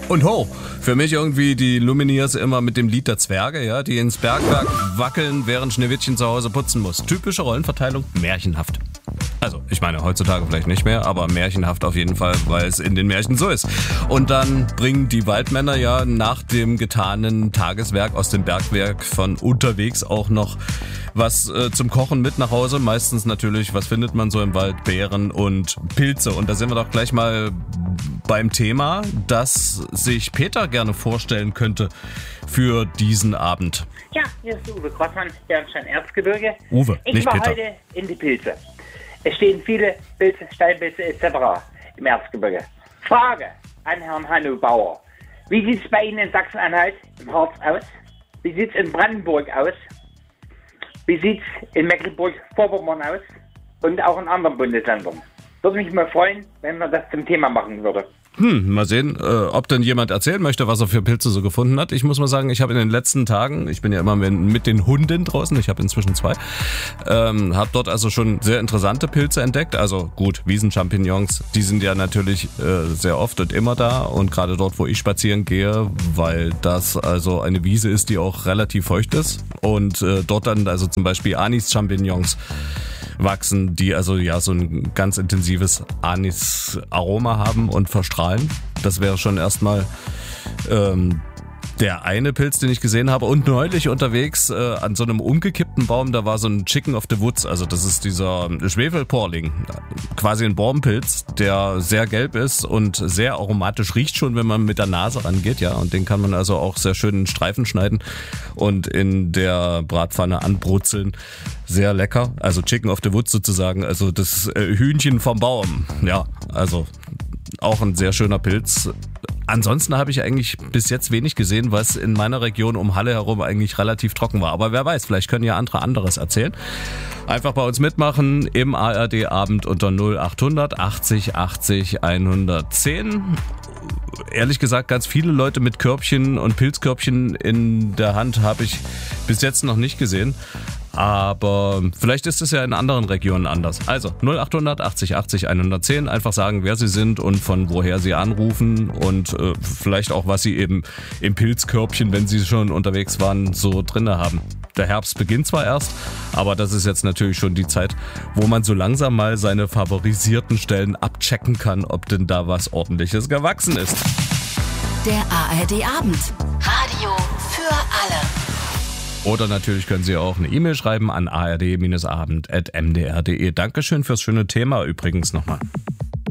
Und ho, für mich irgendwie die Lumineers immer mit dem Lied der Zwerge, ja, die ins Bergwerk wackeln, während Schneewittchen zu Hause putzen muss. Typische Rollenverteilung, märchenhaft. Also, ich meine, heutzutage vielleicht nicht mehr, aber märchenhaft auf jeden Fall, weil es in den Märchen so ist. Und dann bringen die Waldmänner ja nach dem getanen Tageswerk aus dem Bergwerk von unterwegs auch noch was zum Kochen mit nach Hause. Meistens natürlich, was findet man so im Wald? Beeren und Pilze. Und da sind wir doch gleich mal beim Thema, das sich Peter gerne vorstellen könnte für diesen Abend. Ja, hier ist Uwe Grossmann, Bernstein-Erzgebirge. Uwe, ich nicht war Peter. heute in die Pilze. Es stehen viele Pilze, Steinpilze etc. im Erzgebirge. Frage an Herrn Hanno Bauer. Wie sieht es bei Ihnen in Sachsen-Anhalt, im Harz aus? Wie sieht es in Brandenburg aus? Wie sieht es in Mecklenburg-Vorpommern aus? Und auch in anderen Bundesländern. Würde mich mal freuen, wenn man das zum Thema machen würde. Mal sehen, ob denn jemand erzählen möchte, was er für Pilze so gefunden hat. Ich muss mal sagen, ich habe in den letzten Tagen, ich bin ja immer mit den Hunden draußen, ich habe inzwischen 2, habe dort also schon sehr interessante Pilze entdeckt. Also gut, Wiesenchampignons, die sind ja natürlich sehr oft und immer da. Und gerade dort, wo ich spazieren gehe, weil das also eine Wiese ist, die auch relativ feucht ist. Und dort dann also zum Beispiel Anis-Champignons wachsen, die also ja so ein ganz intensives Anis-Aroma haben und verstrahlen. Das wäre schon erstmal der eine Pilz, den ich gesehen habe. Und neulich unterwegs an so einem umgekippten Baum, da war so ein Chicken of the Woods. Also das ist dieser Schwefelporling, quasi ein Borbenpilz, der sehr gelb ist und sehr aromatisch riecht schon, wenn man mit der Nase rangeht. Ja, und den kann man also auch sehr schön in Streifen schneiden und in der Bratpfanne anbrutzeln. Sehr lecker. Also Chicken of the Woods sozusagen, also das Hühnchen vom Baum. Ja, also auch ein sehr schöner Pilz. Ansonsten habe ich eigentlich bis jetzt wenig gesehen, was in meiner Region um Halle herum eigentlich relativ trocken war. Aber wer weiß, vielleicht können ja andere anderes erzählen. Einfach bei uns mitmachen im ARD-Abend unter 0800 80 80 110. Ehrlich gesagt, ganz viele Leute mit Körbchen und Pilzkörbchen in der Hand habe ich bis jetzt noch nicht gesehen. Aber vielleicht ist es ja in anderen Regionen anders. Also 0800 80 80 110, einfach sagen, wer Sie sind und von woher Sie anrufen und vielleicht auch, was Sie eben im Pilzkörbchen, wenn Sie schon unterwegs waren, so drinne haben. Der Herbst beginnt zwar erst, aber das ist jetzt natürlich schon die Zeit, wo man so langsam mal seine favorisierten Stellen abchecken kann, ob denn da was Ordentliches gewachsen ist. Der ARD-Abend. Radio für alle. Oder natürlich können Sie auch eine E-Mail schreiben an ard-abend@mdr.de. Dankeschön fürs schöne Thema übrigens nochmal.